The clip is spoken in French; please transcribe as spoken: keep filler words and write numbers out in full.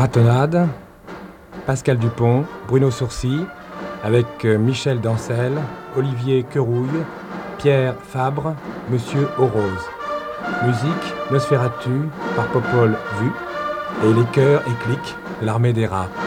Ratonnade, Pascal Dupont, Bruno Sourcy, avec Michel Dancel, Olivier Querouille, Pierre Fabre, Monsieur Orose. Musique Nosferatu par Popol Vuh et les chœurs et clics de l'Armée des Rats.